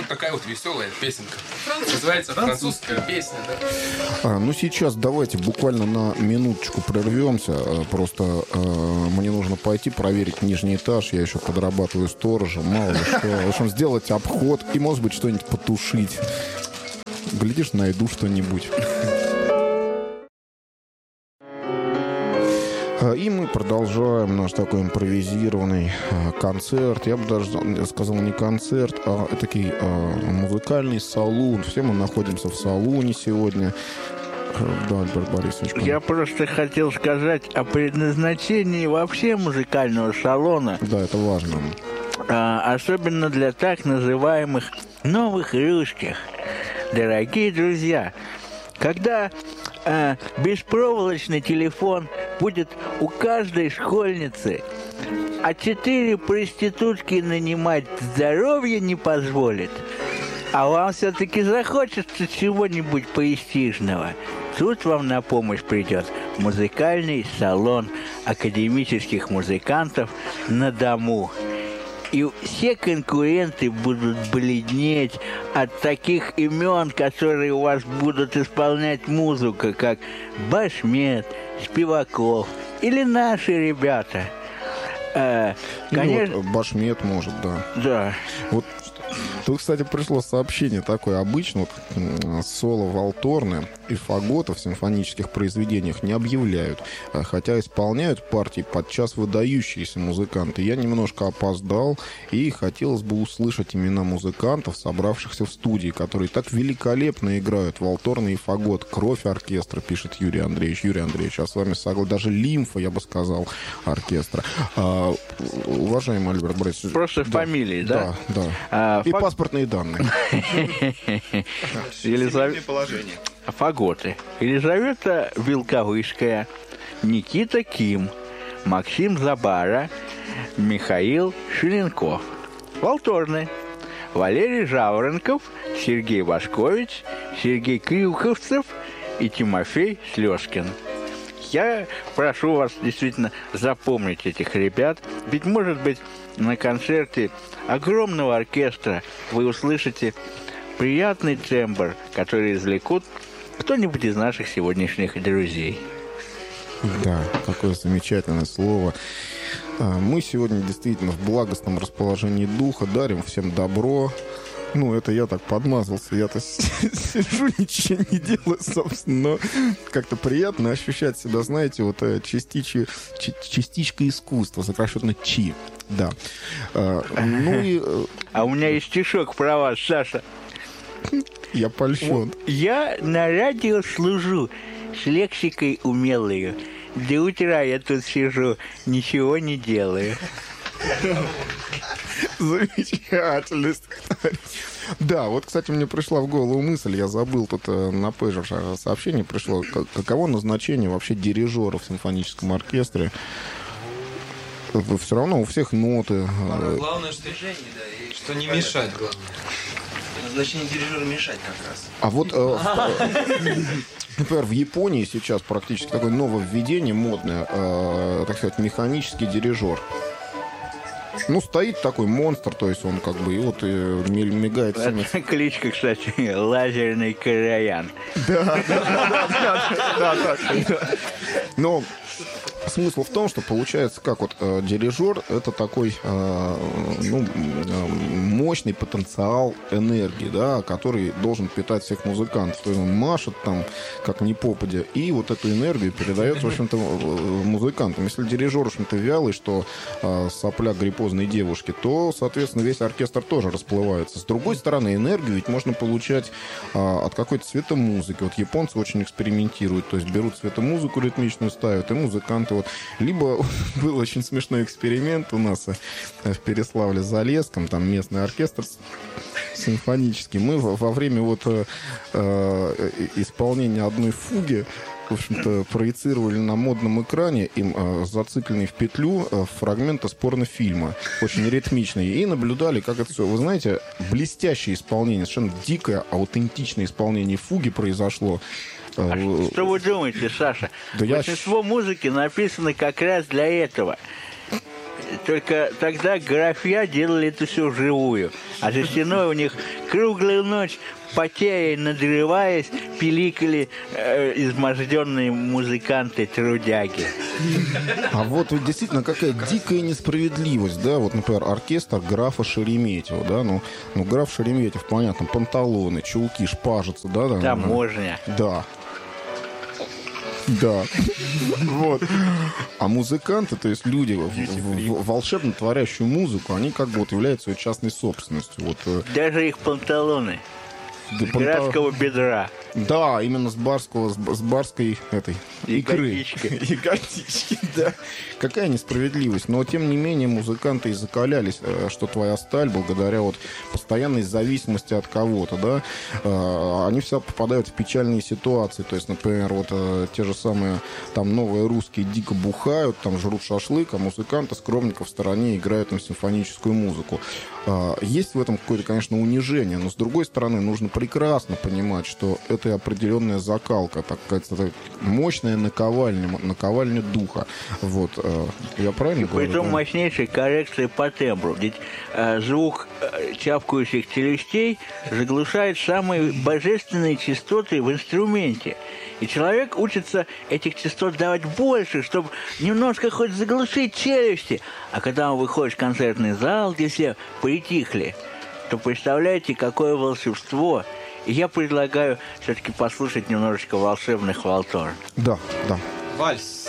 Вот такая вот веселая песенка. Называется «Французская песня». Да? Ну, сейчас давайте буквально на минуточку прервемся. Просто мне нужно пойти проверить нижний этаж. Я еще подрабатываю сторожем. Мало ли что. В общем, сделать обход и, может быть, что-нибудь потушить. Глядишь, найду что-нибудь. И мы продолжаем наш такой импровизированный концерт. Я бы даже сказал не концерт, а такой музыкальный салон. Все мы находимся в салоне сегодня. Да, Альберт Борисович. Я просто хотел сказать о предназначении вообще музыкального салона. Да, это важно. Особенно для так называемых новых русских. Дорогие друзья, когда беспроволочный телефон будет у каждой школьницы, а 4 проститутки нанимать здоровье не позволит, а вам все-таки захочется чего-нибудь престижного, тут вам на помощь придет музыкальный салон академических музыкантов на дому. И все конкуренты будут бледнеть от таких имен, которые у вас будут исполнять музыку, как Башмет, Спиваков или наши ребята. Конечно, вот Башмет может, да. Да. Вот тут, кстати, пришло сообщение такое. Обычно вот, соло валторны и фагота в симфонических произведениях не объявляют, хотя исполняют партии подчас выдающиеся музыканты. Я немножко опоздал, и хотелось бы услышать имена музыкантов, собравшихся в студии, которые так великолепно играют валторны и фагот. Кровь оркестра, пишет Юрий Андреевич. Юрий Андреевич, я с вами согласен. Даже лимфа, я бы сказал, оркестра. Уважаемый Альберт Борисович. Просто да, фамилии, да? Да, да. И паспортные данные. Фаготы. Елизавета Вилковышская, Никита Ким, Максим Забара, Михаил Шеленков. Валторны. Валерий Жаворонков, Сергей Вашкович, Сергей Крюковцев и Тимофей Слезкин. Я прошу вас действительно запомнить этих ребят. Ведь, может быть, на концерте огромного оркестра вы услышите приятный тембр, который извлекут кто-нибудь из наших сегодняшних друзей. Да, какое замечательное слово. Мы сегодня действительно в благостном расположении духа, дарим всем добро. Ну, это я так подмазался, я-то сижу, ничего не делаю, собственно, но как-то приятно ощущать себя, знаете, вот частичка искусства, сокращенно ЧИ, да. Ну и... А у меня есть стишок про вас, Саша. Я польщен. Я на радио служу с лексикой умелою. До утра я тут сижу, ничего не делаю. Замечательно. Да, вот, кстати, мне пришла в голову мысль, я забыл тут на пейджер сообщение пришло, каково назначение вообще дирижера в симфоническом оркестре. Все равно у всех ноты. Главное, что движение, да, и что не мешать, главное. Назначение дирижера мешать как раз. А вот, например, в Японии сейчас практически такое нововведение модное, так сказать, механический дирижер. Ну, стоит такой монстр, то есть он как бы и вот мигает. Это кличка, кстати, лазерный короян. Да. Но смысл в том, что получается, как вот дирижер — это такой мощный потенциал энергии, да, который должен питать всех музыкантов. То есть он машет там, как ни попадя, и вот эту энергию передает, в общем-то, музыкантам. Если дирижер, в общем-то, вялый, что сопля гриппозной девушки, то, соответственно, весь оркестр тоже расплывается. С другой стороны, энергию ведь можно получать от какой-то цветомузыки. Вот японцы очень экспериментируют, то есть берут цветомузыку ритмичную, ставят, и музыканты вот... Либо был очень смешной эксперимент у нас в Переславле-Залесском, там местный оркестр симфонический. Мы во время вот исполнения одной фуги, в общем-то, проецировали на модном экране им зацикленный в петлю фрагмент из порнофильма, очень ритмичный, и наблюдали, как это все. Вы знаете, блестящее исполнение, совершенно дикое, аутентичное исполнение фуги произошло. Что вы думаете, Саша? Да большинство музыки написано как раз для этого. Только тогда графья делали это все вживую. А за стеной у них круглую ночь, потея и надрываясь, пиликали изможденные музыканты-трудяги. А вот ведь действительно какая дикая несправедливость, да, вот, например, оркестр графа Шереметьева, да, ну граф Шереметьев, понятно, панталоны, чулки, шпажицы, да. Таможня. Да. Да. Вот. А музыканты, то есть люди, волшебно творящую музыку, они как бы вот являются ее частной собственностью. Вот, даже их панталоны. С графского бедра. Да, именно с барской этой икры. Ягодички, да. Какая несправедливость. Но, тем не менее, музыканты и закалялись, что твоя сталь, благодаря вот постоянной зависимости от кого-то, да, они всегда попадают в печальные ситуации. То есть, например, вот те же самые там новые русские дико бухают, там жрут шашлык, а музыканты скромненько в стороне играют им симфоническую музыку. Есть в этом какое-то, конечно, унижение, но, с другой стороны, нужно прекрасно понимать, что это определенная закалка, так сказать, это мощная наковальня духа. Вот. Я правильно говорю? Притом мощнейшая коррекция по тембру. Ведь звук чавкающих челюстей заглушает самые божественные частоты в инструменте. И человек учится этих частот давать больше, чтобы немножко хоть заглушить челюсти. А когда он выходит в концертный зал, где все притихли, то представляете, какое волшебство. И я предлагаю все-таки послушать немножечко волшебных валтор. Да, да. Вальс.